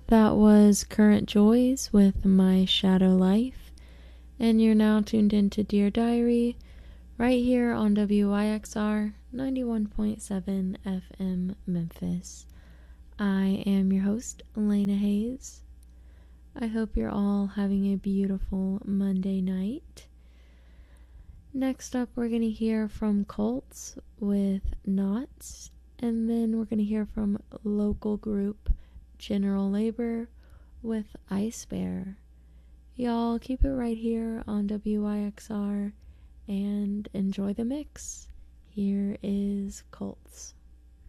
That was Current Joys with My Shadow Life, and you're now tuned into Dear Diary right here on WYXR 91.7 FM Memphis. I am your host, Elena Hayes. I hope you're all having a beautiful Monday night. Next up, we're going to hear from Colts with Knots, and then we're going to hear from local group General Labor with Ice Bear. Y'all keep it right here on WYXR and enjoy the mix. Here is Colts.